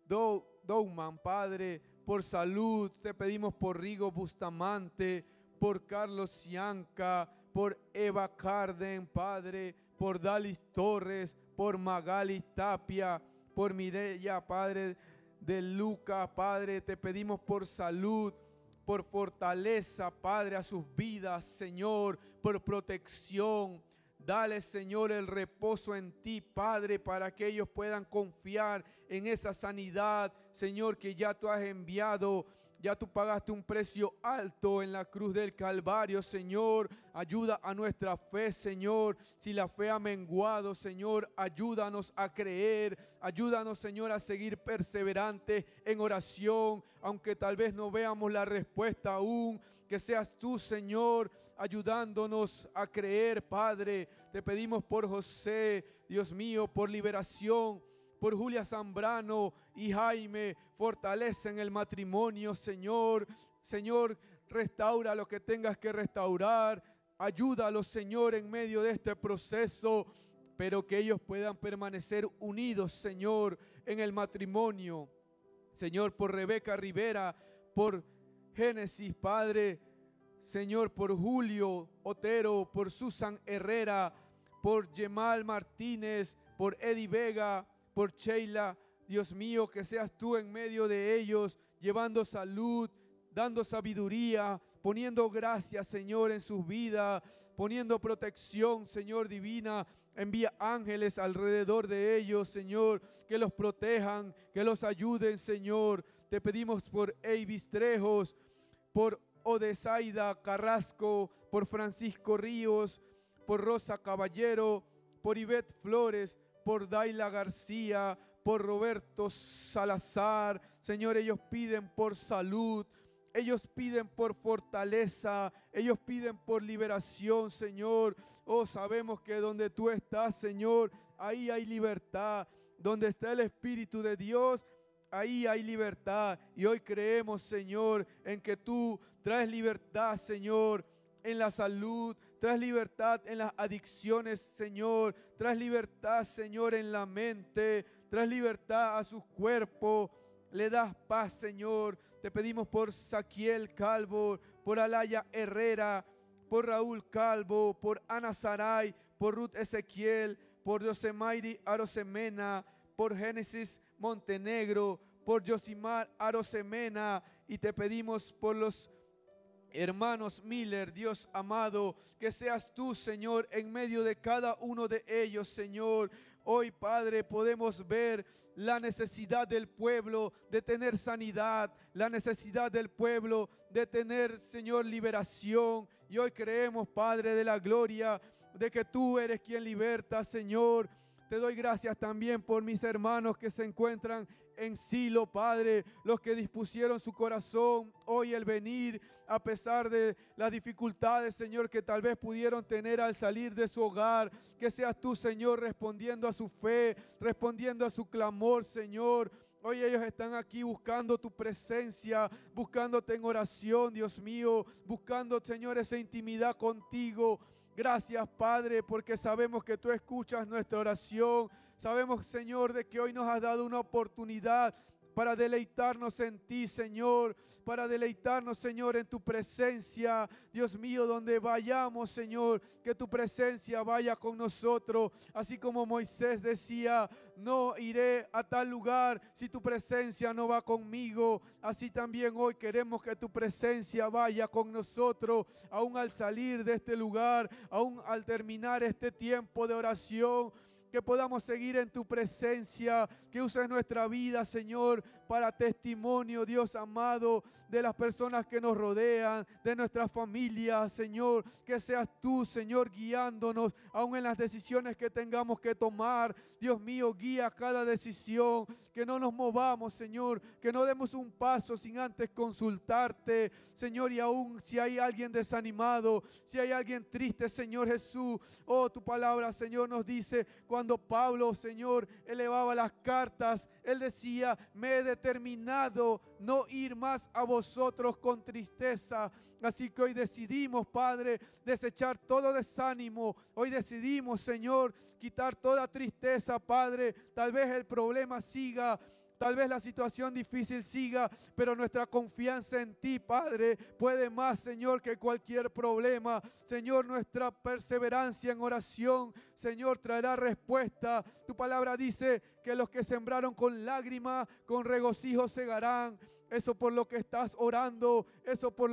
Douman, Padre, por salud. Te pedimos por Rigo Bustamante, por Carlos Cianca, por Eva Carden, Padre, por Dalis Torres, por Magali Tapia, por Mireya, Padre, de Luca, Padre. Te pedimos por salud, por fortaleza, Padre, a sus vidas, Señor, por protección. Dale, Señor, el reposo en ti, Padre, para que ellos puedan confiar en esa sanidad, Señor, que ya tú has enviado. Ya tú pagaste un precio alto en la cruz del Calvario, Señor. Ayuda a nuestra fe, Señor. Si la fe ha menguado, Señor, ayúdanos a creer. Ayúdanos, Señor, a seguir perseverantes en oración, aunque tal vez no veamos la respuesta aún. Que seas tú, Señor, ayudándonos a creer, Padre. Te pedimos por José, Dios mío, por liberación. Por Julia Zambrano y Jaime, fortalece en el matrimonio, Señor. Señor, restaura lo que tengas que restaurar. Ayúdalos, Señor, en medio de este proceso, pero que ellos puedan permanecer unidos, Señor, en el matrimonio. Señor, por Rebeca Rivera, por Génesis, Padre. Señor, por Julio Otero, por Susan Herrera, por Yemal Martínez, por Eddie Vega, por Sheila. Dios mío, que seas tú en medio de ellos, llevando salud, dando sabiduría, poniendo gracia, Señor, en sus vidas, poniendo protección, Señor, divina. Envía ángeles alrededor de ellos, Señor, que los protejan, que los ayuden, Señor. Te pedimos por Avis Trejos, por Odesaida Carrasco, por Francisco Ríos, por Rosa Caballero, por Ivette Flores, por Daila García, por Roberto Salazar. Señor, ellos piden por salud, ellos piden por fortaleza, ellos piden por liberación, Señor. Oh, sabemos que donde tú estás, Señor, ahí hay libertad. Donde está el Espíritu de Dios, ahí hay libertad. Y hoy creemos, Señor, en que tú traes libertad, Señor, en la salud, traes libertad en las adicciones, Señor, traes libertad, Señor, en la mente, traes libertad a sus cuerpos, le das paz, Señor. Te pedimos por Saquiel Calvo, por Alaya Herrera, por Raúl Calvo, por Ana Saray, por Ruth Ezequiel, por Yosemairi Arosemena, por Génesis Montenegro, por Yosimar Arosemena, y te pedimos por los hermanos Miller, Dios amado, que seas tú, Señor, en medio de cada uno de ellos, Señor. Hoy, Padre, podemos ver la necesidad del pueblo de tener sanidad, la necesidad del pueblo de tener, Señor, liberación. Y hoy creemos, Padre de la gloria, de que tú eres quien liberta, Señor. Te doy gracias también por mis hermanos que se encuentran en Silo, Padre, los que dispusieron su corazón hoy el venir, a pesar de las dificultades, Señor, que tal vez pudieron tener al salir de su hogar. Que seas tú, Señor, respondiendo a su fe, respondiendo a su clamor, Señor. Hoy ellos están aquí buscando tu presencia, buscándote en oración, Dios mío, buscando, Señor, esa intimidad contigo. Gracias, Padre, porque sabemos que tú escuchas nuestra oración. Sabemos, Señor, de que hoy nos has dado una oportunidad para deleitarnos en ti, Señor, para deleitarnos, Señor, en tu presencia. Dios mío, donde vayamos, Señor, que tu presencia vaya con nosotros. Así como Moisés decía, no iré a tal lugar si tu presencia no va conmigo. Así también hoy queremos que tu presencia vaya con nosotros, aún al salir de este lugar, aún al terminar este tiempo de oración. Que podamos seguir en tu presencia, que uses nuestra vida, Señor, para testimonio, Dios amado, de las personas que nos rodean, de nuestras familias, Señor. Que seas tú, Señor, guiándonos, aún en las decisiones que tengamos que tomar. Dios mío, guía cada decisión, que no nos movamos, Señor, que no demos un paso sin antes consultarte, Señor. Y aún si hay alguien desanimado, si hay alguien triste, Señor Jesús, oh, tu palabra, Señor, nos dice, cuando Pablo, Señor, elevaba las cartas, él decía, me he determinado no ir más a vosotros con tristeza. Así que hoy decidimos, Padre, desechar todo desánimo. Hoy decidimos, Señor, quitar toda tristeza, Padre. Tal vez el problema siga, Tal vez la situación difícil siga, pero nuestra confianza en ti, Padre, puede más, Señor, que cualquier problema. Señor, nuestra perseverancia en oración, Señor, traerá respuesta. Tu palabra dice que los que sembraron con lágrimas, con regocijo segarán. Eso por lo que estás orando, eso por